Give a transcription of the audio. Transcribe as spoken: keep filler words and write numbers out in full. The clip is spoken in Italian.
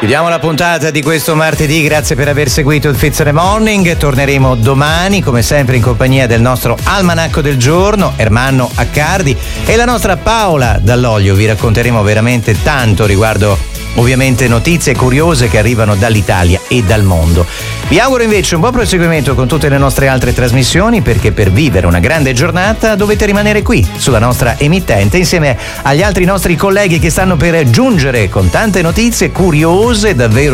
Chiudiamo la puntata di questo martedì, grazie per aver seguito il Fizzone Morning. Torneremo domani come sempre in compagnia del nostro almanacco del giorno, Ermanno Accardi, e la nostra Paola Dall'Olio. Vi racconteremo veramente tanto riguardo ovviamente notizie curiose che arrivano dall'Italia e dal mondo. Vi auguro invece un buon proseguimento con tutte le nostre altre trasmissioni, perché per vivere una grande giornata dovete rimanere qui sulla nostra emittente insieme agli altri nostri colleghi che stanno per giungere con tante notizie curiose, davvero